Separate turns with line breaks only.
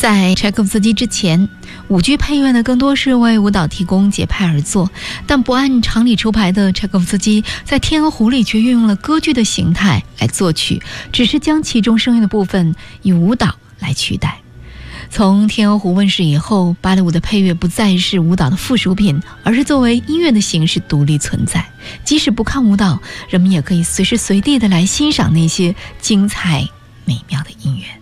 在柴可夫斯基之前，舞剧配乐呢更多是为舞蹈提供节拍而作，但不按常理出牌的柴可夫斯基在《天鹅湖》里却运用了歌剧的形态来作曲，只是将其中声乐的部分以舞蹈来取代。从《天鹅湖》问世以后，芭蕾舞的配乐不再是舞蹈的附属品，而是作为音乐的形式独立存在。即使不看舞蹈，人们也可以随时随地的来欣赏那些精彩美妙的音乐。